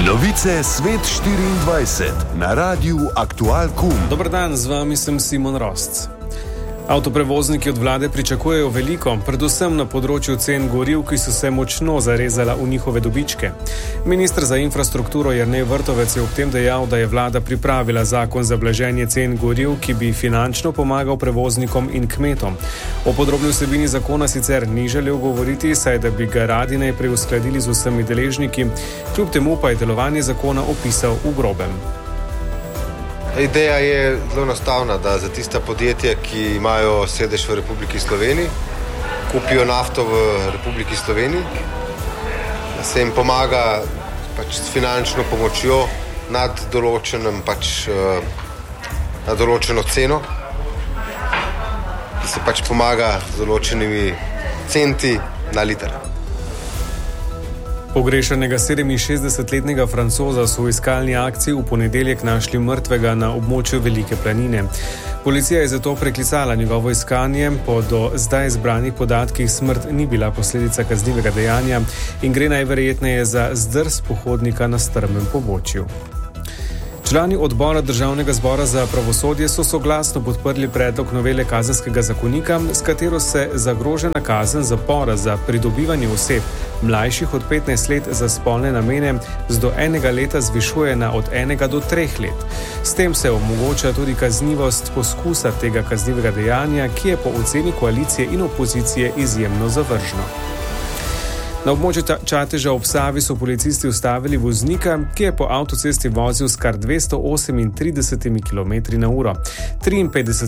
Novice Svet 24 na Radiu Aktual KUM. Dober dan, z vami sem Simon Rosc. Avtoprevozniki od vlade pričakujejo veliko, predvsem na področju cen goriv, ki so se močno zarezala v njihove dobičke. Minister za infrastrukturo Jernej Vrtovec je ob tem dejal, da je vlada pripravila zakon za blaženje cen goriv, ki bi finančno pomagal prevoznikom in kmetom. O podrobni vsebini zakona sicer ni želel govoriti, saj da bi ga radi najprej uskladili z vsemi deležniki, kljub temu pa je delovanje zakona opisal v grobem. Ideja je zelo enostavna, da za tista podjetja, ki imajo sedež v Republiki Sloveniji, kupijo nafto v Republiki Sloveniji, da se jim pomaga s finančno pomočjo nad določeno ceno, da se pomaga z določenimi centi na liter. Pogrešanega 67-letnega Francoza so v iskalni akciji v ponedeljek našli mrtvega na območju Velike planine. Policija je zato preklicala njegovo iskanje, po do zdaj zbranih podatkih smrt ni bila posledica kaznivega dejanja in gre najverjetneje za zdrs pohodnika na strmem pobočju. Člani odbora Državnega zbora za pravosodje so soglasno podprli predlog novele kazenskega zakonika, s katero se zagrožena kazen zapora za pridobivanje oseb mlajših od 15 let za spolne namene z do 1 leta zvišuje na od 1 do 3 let. S tem se omogoča tudi kaznivost poskusa tega kaznivega dejanja, ki je po oceni koalicije in opozicije izjemno zavržno. Na območju Čateža ob Savi so policisti ustavili voznika, ki je po avtocesti vozil s kar 238 km/h.